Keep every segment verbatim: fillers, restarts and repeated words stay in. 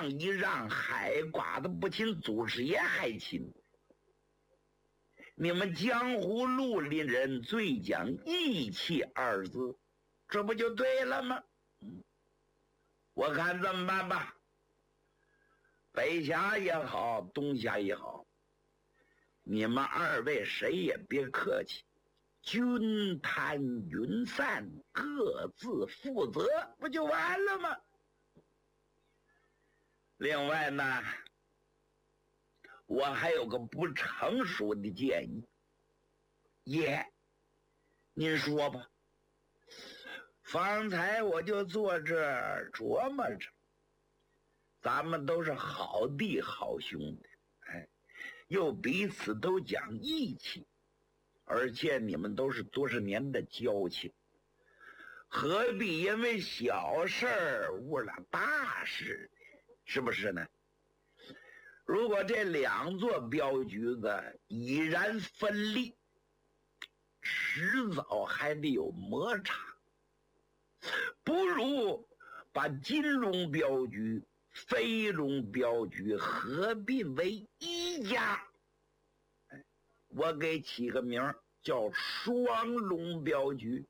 让一让，海刮的不亲，祖师爷还亲。你们江湖路里人最讲义气二字，这不就对了吗？我看这么办吧，北峡也好，东峡也好，你们二位谁也别客气，均摊云散，各自负责，不就完了吗？另外呢，我还有个不成熟的建议。爷，您说吧。方才我就坐这儿琢磨着，咱们都是好弟好兄弟，哎，又彼此都讲义气，而且你们都是多少年的交情，何必因为小事儿误了大事，是不是呢？如果这两座镖局子已然分立，迟早还得有摩擦，不如把金龙镖局、飞龙镖局合并为一家。我给起个名叫双龙镖局，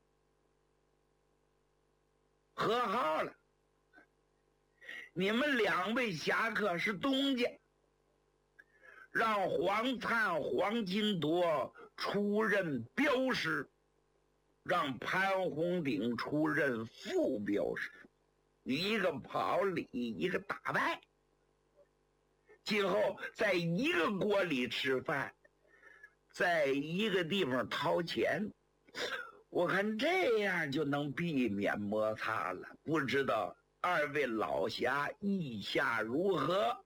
和好了。你们两位侠客是东家，让黄灿、黄金铎出任镖师，让潘洪鼎出任副镖师，一个跑里，一个打败。今后在一个锅里吃饭，在一个地方掏钱，我看这样就能避免摩擦了。不知道二位老侠意下如何？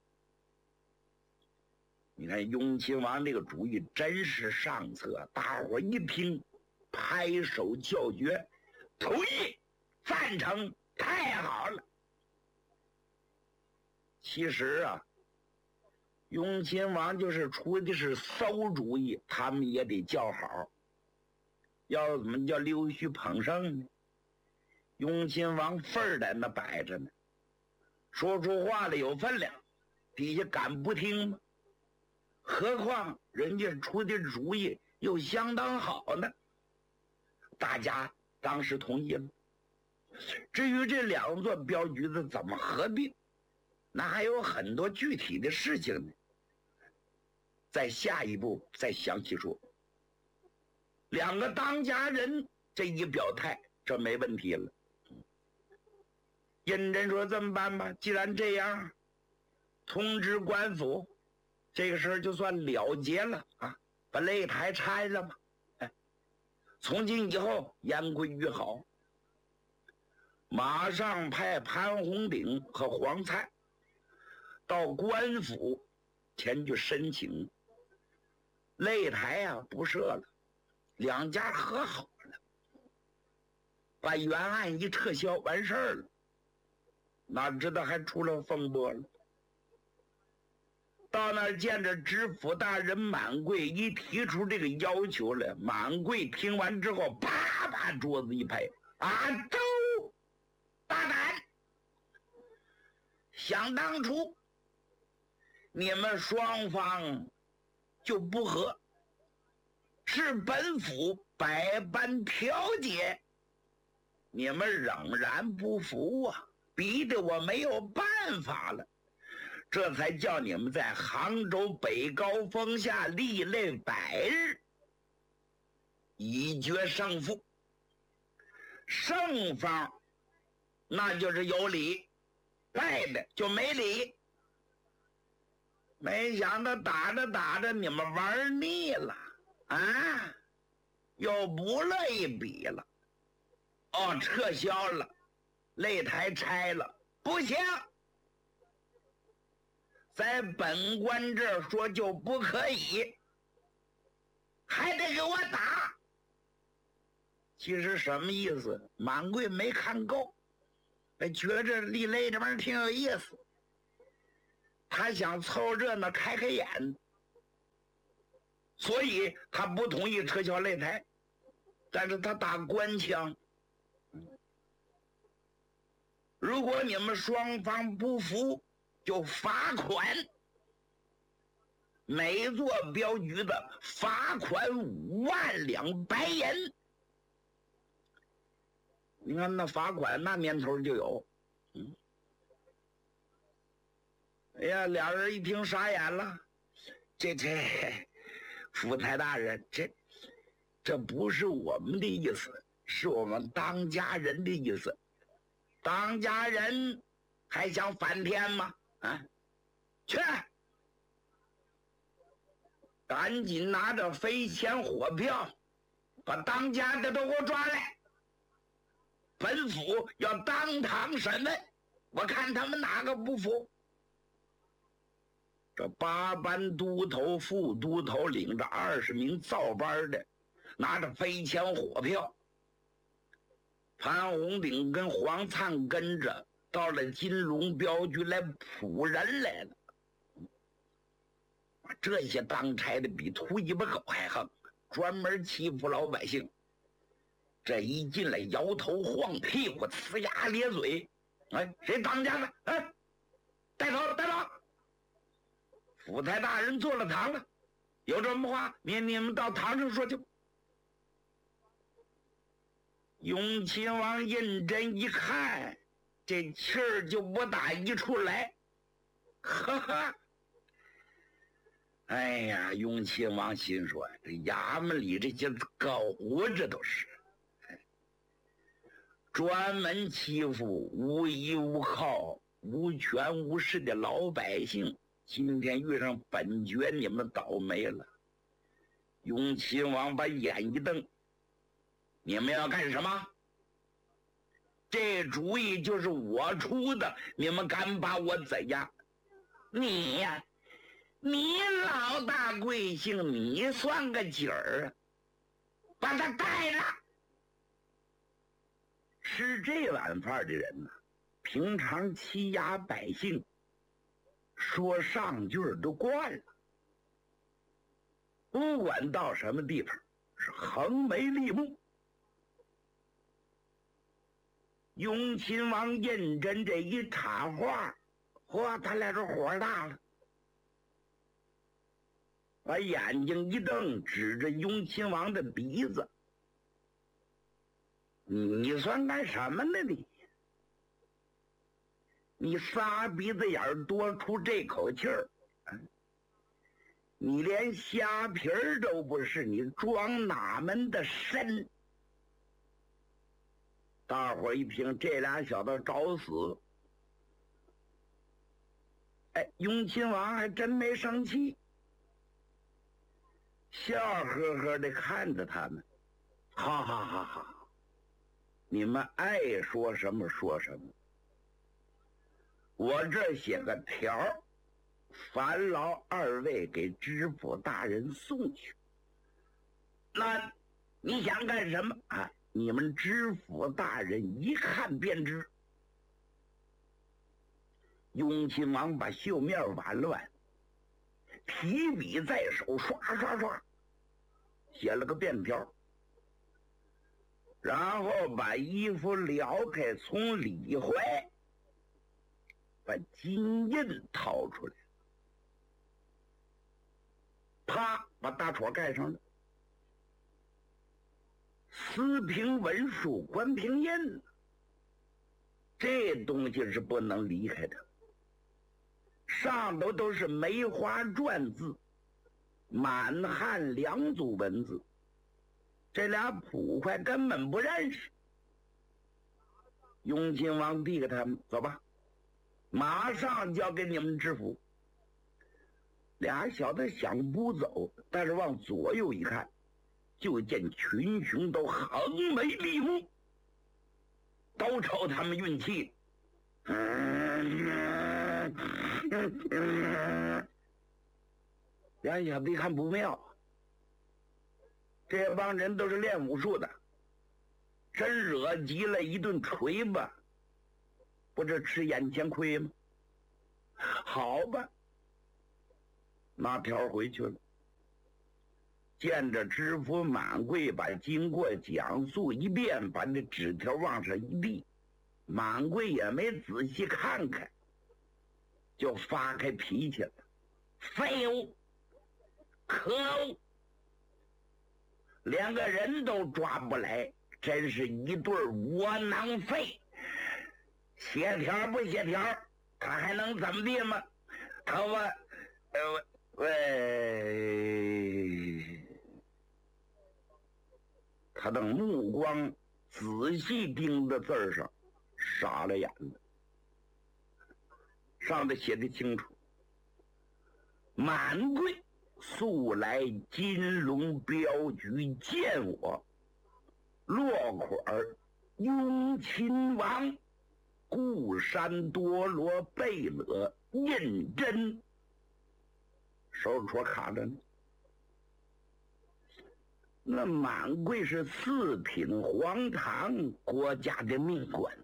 你看雍亲王这个主意真是上策，大伙一听拍手叫绝，同意，赞成，太好了。其实啊，雍亲王就是出的是馊主意，他们也得叫好。要怎么叫溜须捧圣呢？雍亲王份儿在那摆着呢，说出话来有分量，底下敢不听吗？何况人家出的主意又相当好呢，大家当时同意了。至于这两座镖局子怎么合并，那还有很多具体的事情呢，在下一步再详细说。两个当家人这一表态，这没问题了。胤禛说这么办吧，既然这样，通知官府，这个事儿就算了结了啊，把擂台拆了吧。哎，从今以后言归于好。马上派潘洪鼎和黄灿到官府前去申请擂台啊不设了，两家和好了，把原案一撤销，完事儿了。哪知道还出了风波了。到那儿见着知府大人满贵，一提出这个要求来，满贵听完之后啪啪桌子一拍，啊周大胆，想当初你们双方就不和，是本府百般调解，你们仍然不服啊，逼得我没有办法了，这才叫你们在杭州北高峰下立擂百日，以决胜负。胜方那就是有理，败的就没理。没想到打着打着你们玩腻了啊，又不乐意比了。哦，撤销了，擂台拆了，不行，在本官这儿说就不可以，还得给我打。其实什么意思？满贵没看够，觉着立擂这玩意儿挺有意思，他想凑热闹开开眼，所以他不同意撤销擂台，但是他打官腔。如如果你们双方不服，就罚款。每座镖局的罚款五万两白银。你看那罚款那年头就有。嗯，哎呀，俩人一听傻眼了。这这福太大人，这这不是我们的意思，是我们当家人的意思。当家人还想翻天吗？啊，去！赶紧拿着飞钱火票，把当家的都给我抓来！本府要当堂审问，我看他们哪个不服。这八班都头、副都头领着二十名造班的，拿着飞钱火票。潘红顶跟黄灿跟着到了金龙镖局来捕人来了。这些当差的比秃尾巴狗还横，专门欺负老百姓。这一进来，摇头晃屁股，呲牙咧嘴。哎，谁当家的？哎，带走，带走！府台大人坐了堂了，有什么话，你你们到堂上说去。永亲王认真一看，这气儿就不打一处来，哈哈。哎呀，永亲王心说：“这衙门里这些狗啊，这都是专门欺负无依无靠、无权无势的老百姓。今天遇上本爵，你们倒霉了。”永亲王把眼一瞪：“你们要干什么？这主意就是我出的，你们敢把我怎样？你呀！”你老大贵姓，你算个几儿啊？把他带了。吃这碗饭的人呢，平常欺压百姓，说上句都惯了，不管到什么地方是横眉立目。永亲王认真这一插话，嚯，他俩这火大了。把眼睛一瞪，指着永亲王的鼻子：“你算干什么呢你？你仨鼻子眼多出这口气儿，你连虾皮儿都不是，你装哪门的神？”大伙一听，这俩小子找死。哎，永亲王还真没生气，笑呵呵的看着他们，哈哈哈哈！你们爱说什么说什么。我这写个条，烦劳二位给知府大人送去。那你想干什么啊？你们知府大人一看便知。永亲王把袖面挽了挽，提笔在手，刷刷刷写了个便条，然后把衣服撩开，从里怀把金印掏出来，啪把大戳盖上了。私凭文书，官凭印，这东西是不能离开的。上头都是梅花篆字，满汉两组文字，这俩捕快根本不认识。永亲王递给他们，走吧，马上交给你们知府。俩小子想不走，但是往左右一看，就见群雄都横眉立目，都瞅他们运气。嗯俩小子一看不妙，这帮人都是练武术的，真惹急了一顿锤吧，不是吃眼前亏吗？好吧，拿条回去了。见着知府满贵把经过讲述一遍，把那纸条往上一递， 满贵也没仔细看看，就发开脾气了。废物，可恶，连个人都抓不来，真是一对窝囊废。协调不协调，他还能怎么地吗？他我呃喂，他的目光仔细盯着字儿上，傻了眼了。上头写的清楚：满贵素来金龙镖局见我，落款雍亲王固山多罗贝勒胤禛，手戳卡着呢。那满贵是四品皇堂国家的命官，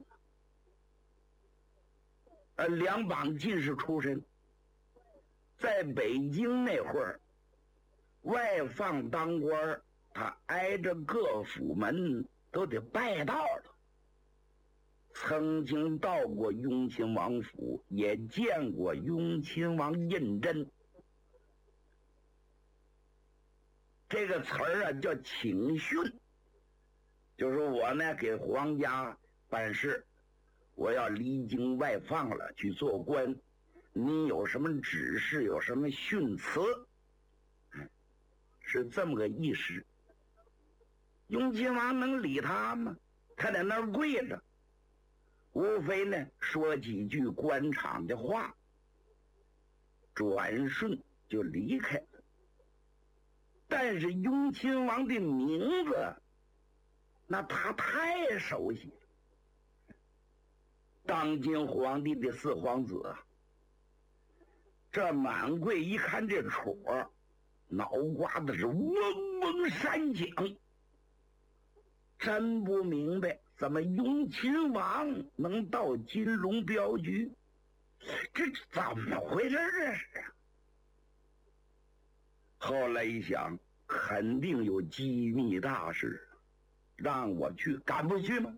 呃，两榜进士出身，在北京那会儿，外放当官，他挨着各府门都得拜到了。曾经到过雍亲王府，也见过雍亲王胤禛。这个词儿啊叫请训，就是我呢给皇家办事，我要离京外放了去做官，你有什么指示，有什么训词，是这么个意思。雍亲王能理他吗？他在那儿跪着，无非呢说几句官场的话，转瞬就离开了。但是雍亲王的名字，那他太熟悉了。当今皇帝的四皇子啊，这满贵一看这戳，脑瓜子是嗡嗡山响，真不明白怎么雍亲王能到金龙镖局，这怎么回事这是啊？后来一想，肯定有机密大事，让我去，敢不去吗？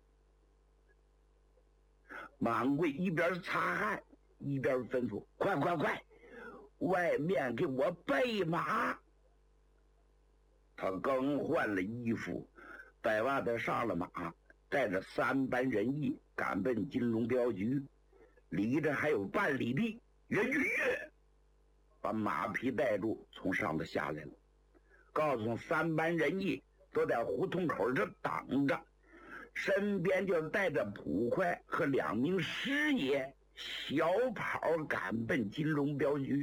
满贵一边擦汗一边吩咐：“快快快，外面给我备马。”他更换了衣服，在外头上了马，带着三班人役赶奔金龙镖局，离着还有半里地，人越越把马匹带住，从上头下来了，告诉三班人役都在胡同口这等着，身边就带着捕快和两名师爷，小跑赶奔金龙镖局。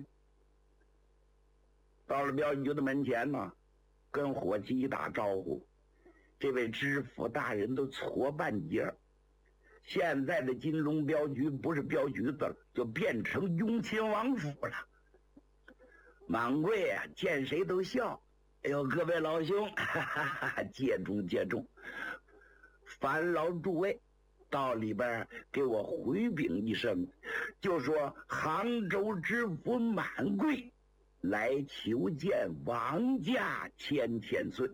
到了镖局的门前呢，跟伙计一打招呼，这位知府大人都搓半截。现在的金龙镖局不是镖局子了，就变成雍亲王府了。满贵啊，见谁都笑。哎呦，各位老兄，哈哈哈，借重借重，烦劳诸位到里边给我回禀一声，就说杭州知府满贵来求见王家千千岁。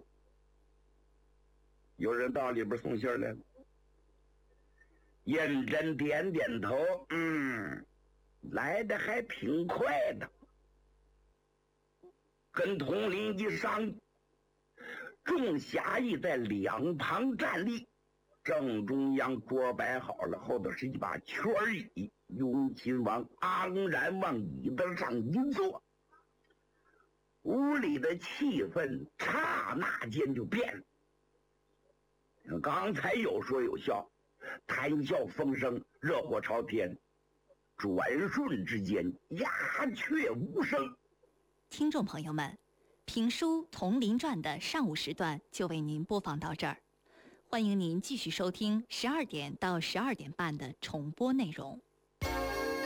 有人到里边送信来了。胤禛点点头，嗯，来的还挺快的。跟统领一商议，众侠役在两旁站立，正中央桌摆好了，后头是一把圈椅，雍亲王昂然往椅子上一坐，屋里的气氛刹那间就变了。刚才有说有笑，谈笑风生，热火朝天，转瞬之间鸦雀无声。 听众朋友们，评书《铜陵传》的上午时段就为您播放到这儿，欢迎您继续收听十二点到十二点半的重播内容。